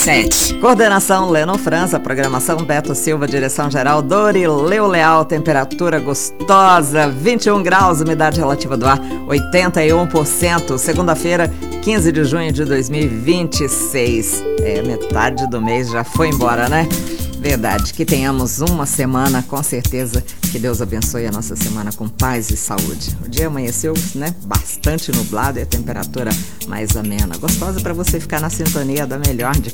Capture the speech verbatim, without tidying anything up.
sete. Coordenação Leno França, programação Beto Silva, direção-geral Dorileu Leal, temperatura gostosa, vinte e um graus, umidade relativa do ar oitenta e um por cento. Segunda-feira, quinze de junho de dois mil e vinte e seis. É, metade do mês já foi embora, né? Verdade, que tenhamos uma semana, com certeza, que Deus abençoe a nossa semana com paz e saúde. O dia amanheceu, né, bastante nublado e a temperatura mais amena. Gostosa para você ficar na sintonia da melhor de